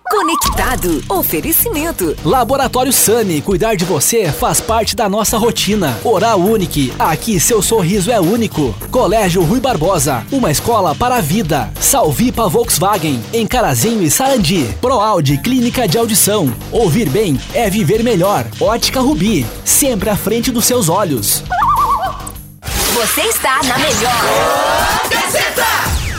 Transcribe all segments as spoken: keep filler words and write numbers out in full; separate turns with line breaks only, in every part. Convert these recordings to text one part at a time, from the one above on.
Conectado. Oferecimento.
Laboratório Sani. Cuidar de você faz parte da nossa rotina. Oral Unique. Aqui seu sorriso é único. Colégio Rui Barbosa. Uma escola para a vida. Salvipa Volkswagen. Em Carazinho e Sarandi. ProAudi. Clínica de audição. Ouvir bem é viver melhor. Ótica Rubi. Sempre à frente dos seus olhos.
Você está na melhor.
Gazeta!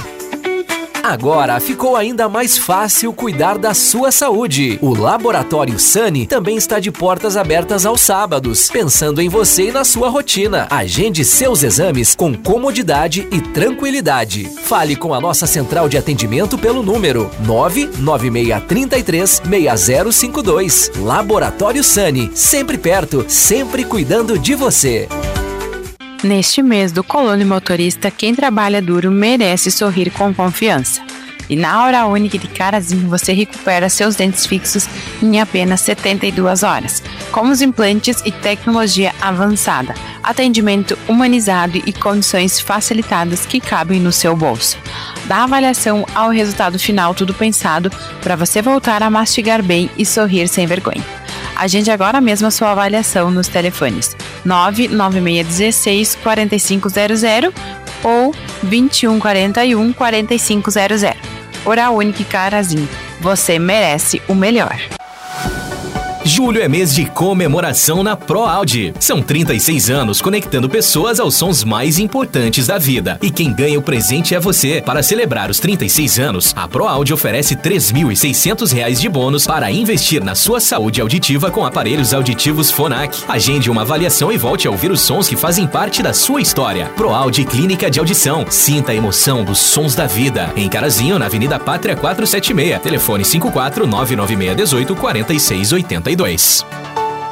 Agora ficou ainda mais fácil cuidar da sua saúde. O Laboratório Sani também está de portas abertas aos sábados, pensando em você e na sua rotina. Agende seus exames com comodidade e tranquilidade. Fale com a nossa central de atendimento pelo número nove nove seis três três seis zero cinco dois. Laboratório Sani, sempre perto, sempre cuidando de você.
Neste mês do Colono Motorista, quem trabalha duro merece sorrir com confiança. E na Oral Unique de Carazinho você recupera seus dentes fixos em apenas setenta e duas horas, com os implantes e tecnologia avançada, atendimento humanizado e condições facilitadas que cabem no seu bolso. Da avaliação ao resultado final, tudo pensado para você voltar a mastigar bem e sorrir sem vergonha. Agende agora mesmo a sua avaliação nos telefones nove nove seis um seis quatro cinco zero zero ou vinte e um quarenta e um quarenta e cinco zero zero. Oral Unique Carazinho. Você merece o melhor.
Julho é mês de comemoração na ProAudi. São trinta e seis anos conectando pessoas aos sons mais importantes da vida. E quem ganha o presente é você. Para celebrar os trinta e seis anos, a ProAudi oferece três mil e seiscentos reais de bônus para investir na sua saúde auditiva com aparelhos auditivos Phonak. Agende uma avaliação e volte a ouvir os sons que fazem parte da sua história. ProAudi Clínica de Audição. Sinta a emoção dos sons da vida. Em Carazinho, na Avenida Pátria quatrocentos e setenta e seis. Telefone cinco quatro nove nove seis um oito quatro seis oito dois.